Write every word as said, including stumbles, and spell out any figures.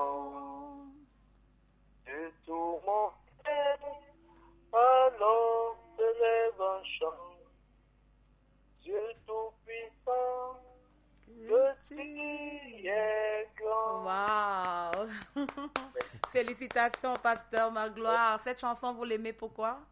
puissant, de tout mon cœur, alors se lève un chant. Dieu tout-puissant, que tu es grand. Wow! Félicitations, pasteur Magloire. Cette chanson, vous l'aimez pourquoi?